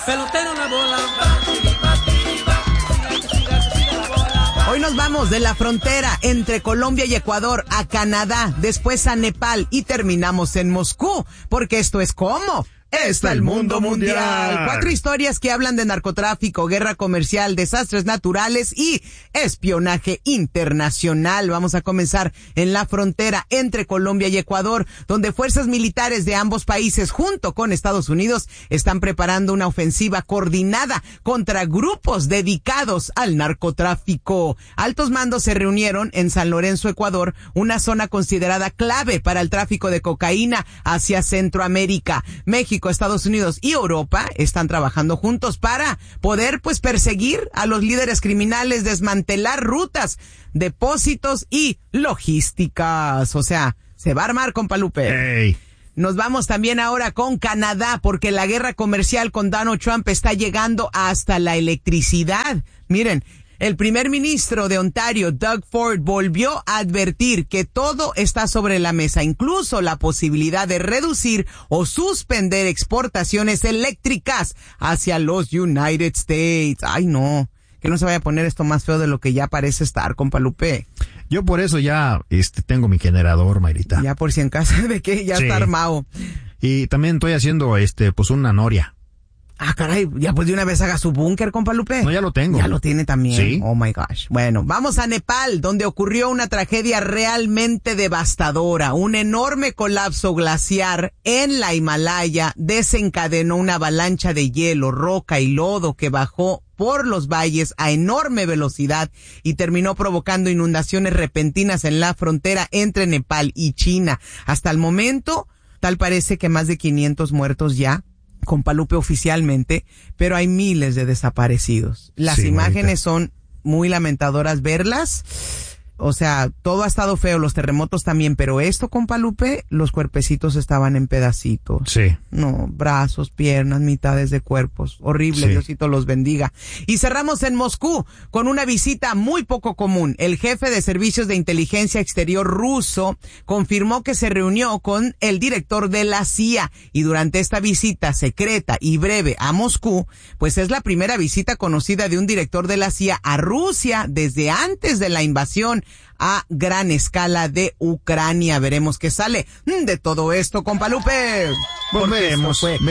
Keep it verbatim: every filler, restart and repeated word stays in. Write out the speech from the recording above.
Pelotero la bola. Hoy nos vamos de la frontera entre Colombia y Ecuador a Canadá, después a Nepal y terminamos en Moscú, porque esto es como... Está el mundo mundial. Cuatro historias que hablan de narcotráfico, guerra comercial, desastres naturales y espionaje internacional. Vamos a comenzar en la frontera entre Colombia y Ecuador, donde fuerzas militares de ambos países, junto con Estados Unidos, están preparando una ofensiva coordinada contra grupos dedicados al narcotráfico. Altos mandos se reunieron en San Lorenzo, Ecuador, una zona considerada clave para el tráfico de cocaína hacia Centroamérica. México, Estados Unidos y Europa están trabajando juntos para poder pues perseguir a los líderes criminales, desmantelar rutas, depósitos y logísticas. O sea, se va a armar, compa Lupe. Hey. Nos vamos también ahora con Canadá, porque la guerra comercial con Donald Trump está llegando hasta la electricidad. Miren, el primer ministro de Ontario, Doug Ford, volvió a advertir que todo está sobre la mesa, incluso la posibilidad de reducir o suspender exportaciones eléctricas hacia los United States. Ay, no, que no se vaya a poner esto más feo de lo que ya parece estar, compa Lupe. Yo por eso ya este tengo mi generador, Mayrita. Ya por si en caso de que ya sí. Está armado. Y también estoy haciendo este pues una noria. Ah, caray, ya pues de una vez haga su búnker, compa Lupe. No, ya lo tengo. Ya lo tiene también. Sí. Oh my gosh. Bueno, vamos a Nepal, donde ocurrió una tragedia realmente devastadora. Un enorme colapso glaciar en la Himalaya desencadenó una avalancha de hielo, roca y lodo que bajó por los valles a enorme velocidad y terminó provocando inundaciones repentinas en la frontera entre Nepal y China. Hasta el momento, tal parece que más de quinientos muertos ya, compa Lupe, oficialmente, pero hay miles de desaparecidos. Las sí, imágenes bonita. Son muy lamentadoras verlas. O sea, todo ha estado feo, los terremotos también, pero esto, compa Lupe, los cuerpecitos estaban en pedacitos. Sí. No, brazos, piernas, mitades de cuerpos. Horrible, sí. Diosito los bendiga. Y cerramos en Moscú con una visita muy poco común. El jefe de servicios de inteligencia exterior ruso confirmó que se reunió con el director de la C I A y durante esta visita secreta y breve a Moscú, pues es la primera visita conocida de un director de la C I A a Rusia desde antes de la invasión a gran escala de Ucrania. Veremos qué sale de todo esto, compa Lupe. Volvemos.